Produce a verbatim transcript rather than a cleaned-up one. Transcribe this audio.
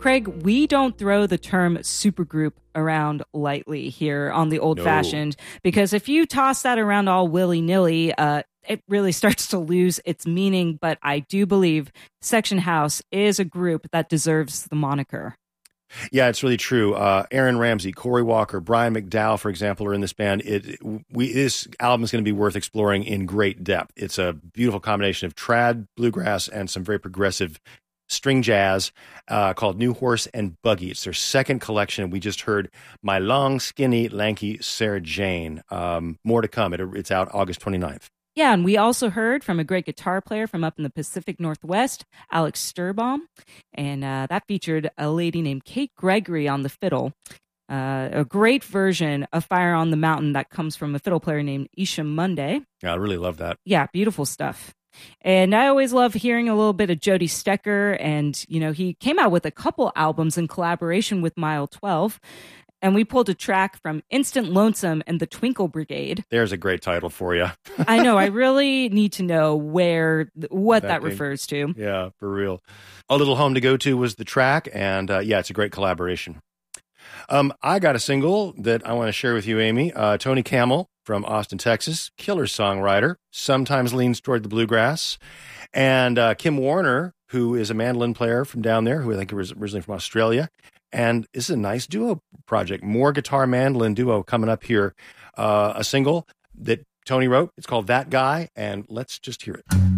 Craig, we don't throw the term supergroup around lightly here on the Old Fashioned, no. because if you toss that around all willy-nilly, uh, it really starts to lose its meaning. But I do believe Section House is a group that deserves the moniker. Yeah, it's really true. Uh, Aaron Ramsey, Corey Walker, Brian McDowell, for example, are in this band. It we this album is going to be worth exploring in great depth. It's a beautiful combination of trad, bluegrass, and some very progressive string jazz uh, called New Horse and Buggy. It's their second collection. We just heard My Long, Skinny, Lanky Sarah Jane. Um, more to come. It, it's out August twenty-ninth. Yeah, and we also heard from a great guitar player from up in the Pacific Northwest, Alex Sturbaum, and uh, that featured a lady named Kate Gregory on the fiddle. Uh, a great version of Fire on the Mountain that comes from a fiddle player named Isha Monday. Yeah, I really love that. Yeah, beautiful stuff. And I always love hearing a little bit of Jody Stecker, and, you know, he came out with a couple albums in collaboration with Mile twelve. And we pulled a track from Instant Lonesome and the Twinkle Brigade. There's a great title for you. I know. I really need to know where, what that, that refers to. Yeah, for real. A Little Home to Go To was the track. And uh, yeah, it's a great collaboration. Um, I got a single that I want to share with you, Amy. Uh, Tony Camel from Austin, Texas. Killer songwriter. Sometimes leans toward the bluegrass. And uh, Kim Warner, who is a mandolin player from down there, who I think was originally from Australia. And this is a nice duo project. More guitar mandolin duo coming up here. Uh, a single that Tony wrote. It's called That Guy. And let's just hear it.